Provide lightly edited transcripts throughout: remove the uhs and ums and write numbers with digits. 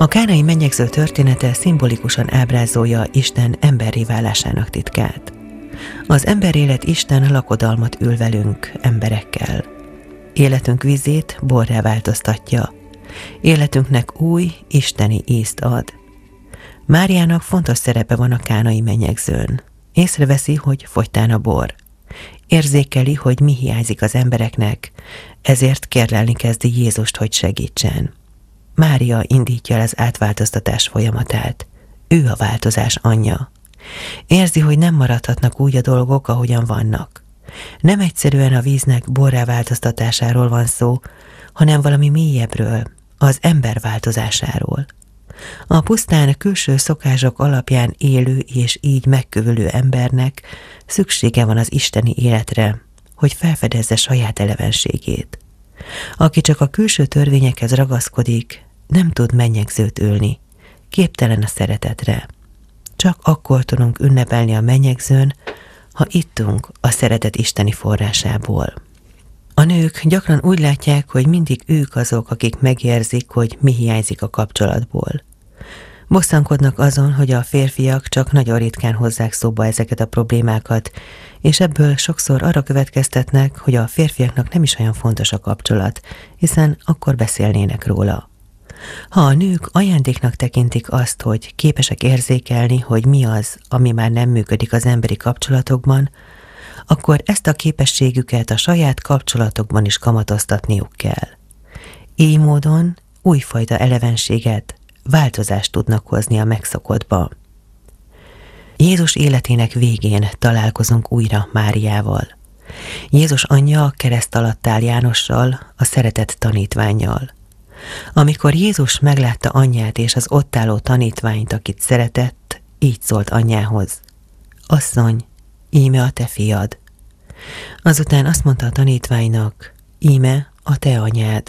A kánai mennyegző története szimbolikusan ábrázolja Isten emberré válásának titkát. Az emberélet Isten lakodalmat ül velünk, emberekkel. Életünk vízét borrá változtatja. Életünknek új, isteni ízt ad. Máriának fontos szerepe van a kánai mennyegzőn. Észreveszi, hogy fogytán a bor. Érzékeli, hogy mi hiányzik az embereknek, ezért kérlelni kezdi Jézust, hogy segítsen. Mária indítja el az átváltoztatás folyamatát. Ő a változás anyja. Érzi, hogy nem maradhatnak úgy a dolgok, ahogyan vannak. Nem egyszerűen a víznek borrá változtatásáról van szó, hanem valami mélyebbről, az ember változásáról. A pusztán külső szokások alapján élő és így megkövülő embernek szüksége van az isteni életre, hogy felfedezze saját elevenségét. Aki csak a külső törvényekhez ragaszkodik, nem tud mennyegzőt ülni, képtelen a szeretetre. Csak akkor tudunk ünnepelni a mennyegzőn, ha ittunk a szeretet isteni forrásából. A nők gyakran úgy látják, hogy mindig ők azok, akik megérzik, hogy mi hiányzik a kapcsolatból. Bosszankodnak azon, hogy a férfiak csak nagyon ritkán hozzák szóba ezeket a problémákat, és ebből sokszor arra következtetnek, hogy a férfiaknak nem is olyan fontos a kapcsolat, hiszen akkor beszélnének róla. Ha a nők ajándéknak tekintik azt, hogy képesek érzékelni, hogy mi az, ami már nem működik az emberi kapcsolatokban, akkor ezt a képességüket a saját kapcsolatokban is kamatoztatniuk kell. Így módon újfajta elevenséget, változást tudnak hozni a megszokottba. Jézus életének végén találkozunk újra Máriával. Jézus anyja a kereszt alatt áll Jánossal, a szeretett tanítvánnyal. Amikor Jézus meglátta anyját és az ott álló tanítványt, akit szeretett, így szólt anyjához: Asszony, íme a te fiad. Azután azt mondta a tanítványnak: íme a te anyád.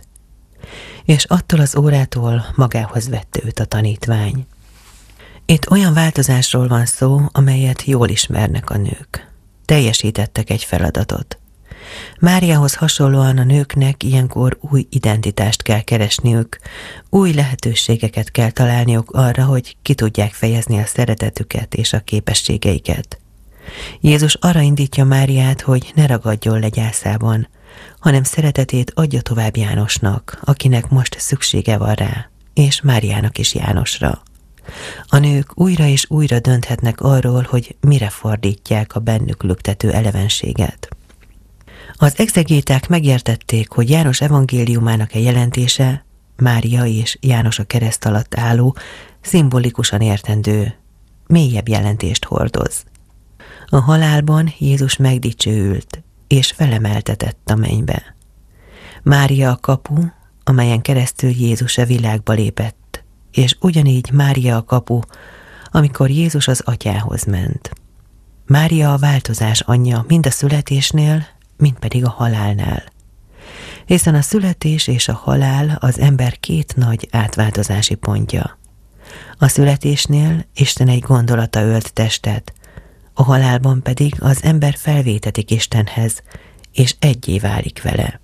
És attól az órától magához vette őt a tanítvány. Itt olyan változásról van szó, amelyet jól ismernek a nők. Teljesítettek egy feladatot. Máriához hasonlóan a nőknek ilyenkor új identitást kell keresniük, új lehetőségeket kell találniuk arra, hogy ki tudják fejezni a szeretetüket és a képességeiket. Jézus arra indítja Máriát, hogy ne ragadjon le gyászában, hanem szeretetét adja tovább Jánosnak, akinek most szüksége van rá, és Máriának is Jánosra. A nők újra és újra dönthetnek arról, hogy mire fordítják a bennük lüktető elevenséget. Az egzegéták megértették, hogy János evangéliumának jelentése, Mária és János a kereszt alatt álló, szimbolikusan értendő, mélyebb jelentést hordoz. A halálban Jézus megdicsőült, és felemeltetett a mennybe. Mária a kapu, amelyen keresztül Jézus a világba lépett, és ugyanígy Mária a kapu, amikor Jézus az atyához ment. Mária a változás anyja mind a születésnél, mind pedig a halálnál. Hiszen a születés és a halál az ember két nagy átváltozási pontja. A születésnél Isten egy gondolata ölt testet, a halálban pedig az ember felvétetik Istenhez, és egyé válik vele.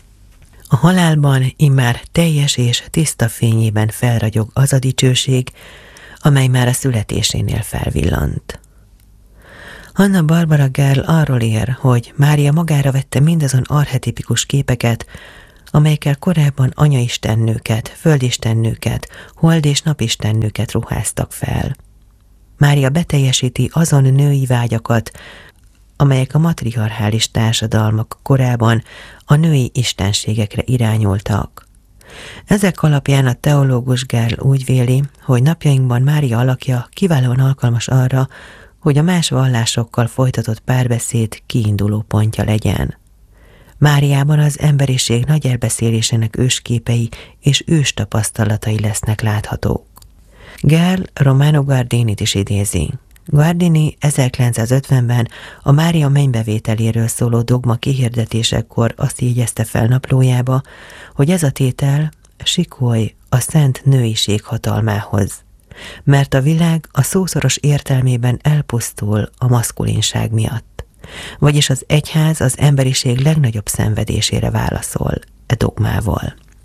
A halálban immár teljes és tiszta fényében felragyog az a dicsőség, amely már a születésénél felvillant. Hanna-Barbara Gerl arról ír, hogy Mária magára vette mindazon archetipikus képeket, amelyekkel korábban anyaistennőket, földistennőket, hold- és napistennőket ruháztak fel. Mária beteljesíti azon női vágyakat, amelyek a matriarchális társadalmak korában a női istenségekre irányultak. Ezek alapján a teológus Gerl úgy véli, hogy napjainkban Mária alakja kiválóan alkalmas arra, hogy a más vallásokkal folytatott párbeszéd kiinduló pontja legyen. Máriában az emberiség nagy elbeszélésének ősképei és ős tapasztalatai lesznek láthatók. Gerl Romano Guardinit is idézi. Guardini 1950-ben a Mária mennybevételéről szóló dogma kihirdetésekor azt jegyezte fel naplójába, hogy ez a tétel sikolj a szent nőiség hatalmához, mert a világ a szószoros értelmében elpusztul a maszkulinság miatt, vagyis az egyház az emberiség legnagyobb szenvedésére válaszol e dogmával.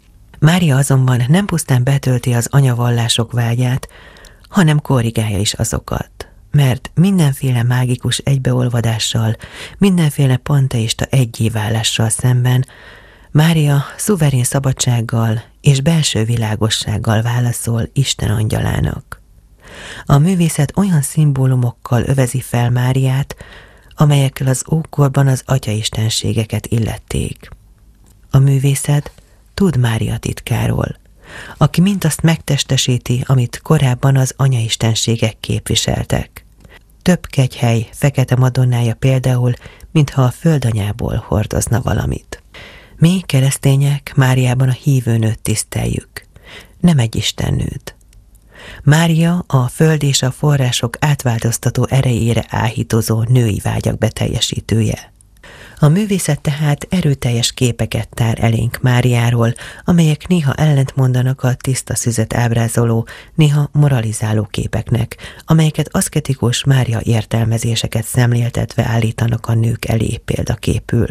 Mária azonban nem pusztán betölti az anyavallások vágyát, hanem korrigálja is azokat, mert mindenféle mágikus egybeolvadással, mindenféle panteista egyéválással szemben Mária szuverén szabadsággal és belső világossággal válaszol Isten angyalának. A művészet olyan szimbólumokkal övezi fel Máriát, amelyekkel az ókorban az atyaistenségeket illették. A művészet tud Mária titkáról, aki mindazt megtestesíti, amit korábban az anyaistenségek képviseltek. Több kegyhely fekete madonnája például, mintha a földanyából hordozna valamit. Mi, keresztények, Máriában a hívőnőt tiszteljük, nem egy istennőt. Mária a föld és a források átváltoztató erejére áhítozó női vágyak beteljesítője. A művészet tehát erőteljes képeket tár elénk Máriáról, amelyek néha ellentmondanak a tiszta szüzet ábrázoló, néha moralizáló képeknek, amelyeket aszketikus Mária értelmezéseket szemléltetve állítanak a nők elé példaképül.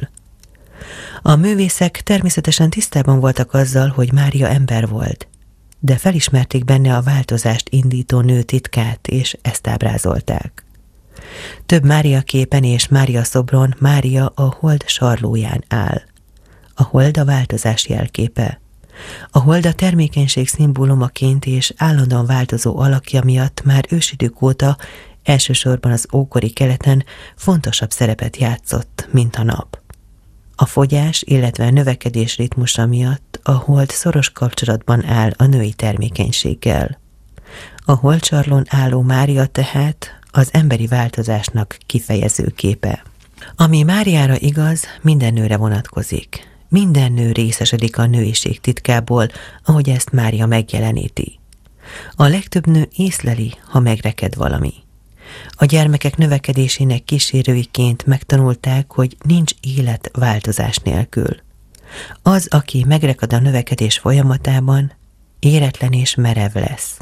A művészek természetesen tisztában voltak azzal, hogy Mária ember volt, de felismerték benne a változást indító nő titkát, és ezt ábrázolták. Több Mária képen és Mária szobron Mária a hold sarlóján áll. A hold a változás jelképe. A hold a termékenység szimbólumaként és állandóan változó alakja miatt már ősidők óta, elsősorban az ókori keleten fontosabb szerepet játszott, mint a nap. A fogyás, illetve a növekedés ritmusa miatt a hold szoros kapcsolatban áll a női termékenységgel. A holdsarlón álló Mária tehát az emberi változásnak kifejező képe. Ami Máriára igaz, minden nőre vonatkozik. Minden nő részesedik a nőiség titkából, ahogy ezt Mária megjeleníti. A legtöbb nő észleli, ha megreked valami. A gyermekek növekedésének kísérőiként megtanulták, hogy nincs élet változás nélkül. Az, aki megrekad a növekedés folyamatában, éretlen és merev lesz.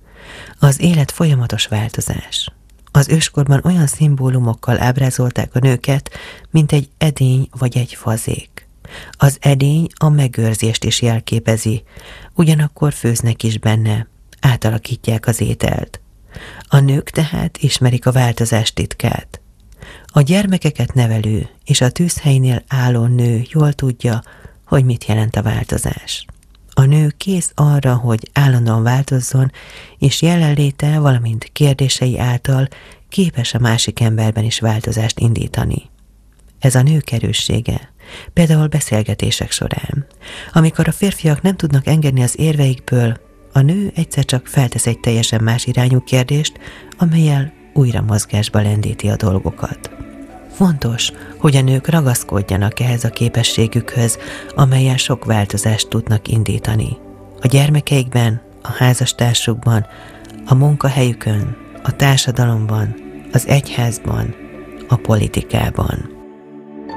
Az élet folyamatos változás. Az őskorban olyan szimbólumokkal ábrázolták a nőket, mint egy edény vagy egy fazék. Az edény a megőrzést is jelképezi, ugyanakkor főznek is benne, átalakítják az ételt. A nők tehát ismerik a változás titkát. A gyermekeket nevelő és a tűzhelynél álló nő jól tudja, hogy mit jelent a változás. A nő kész arra, hogy állandóan változzon, és jelenléte, valamint kérdései által képes a másik emberben is változást indítani. Ez a nők erőssége, például beszélgetések során. Amikor a férfiak nem tudnak engedni az érveikből, a nő egyszer csak feltesz egy teljesen más irányú kérdést, amellyel újra mozgásba lendíti a dolgokat. Fontos, hogy a nők ragaszkodjanak ehhez a képességükhöz, amellyel sok változást tudnak indítani. A gyermekeikben, a házastársukban, a munkahelyükön, a társadalomban, az egyházban, a politikában.